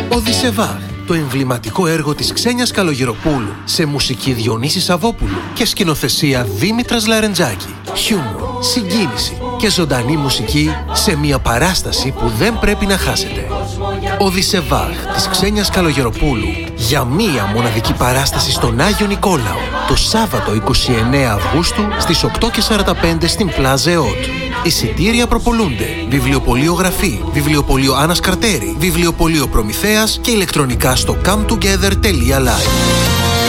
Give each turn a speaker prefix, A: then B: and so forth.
A: Οδυσσεβάχ, το εμβληματικό έργο της Ξένιας Καλογεροπούλου σε μουσική Διονύση Σαββόπουλου και σκηνοθεσία Δήμητρας Λαρεντζάκη. Χιούμορ, συγκίνηση και ζωντανή μουσική σε μια παράσταση που δεν πρέπει να χάσετε. Οδυσσεβάχ της Ξένιας Καλογεροπούλου για μία μοναδική παράσταση στον Άγιο Νικόλαο το Σάββατο 29 Αυγούστου στις 8:45 στην Πλάζ ΕΟΤ. Εισιτήρια προπολούνται. Βιβλιοπωλείο Γραφή, Βιβλιοπωλείο Άννας Καρτέρη, Βιβλιοπωλείο Προμηθέας και ηλεκτρονικά στο cometogether.live.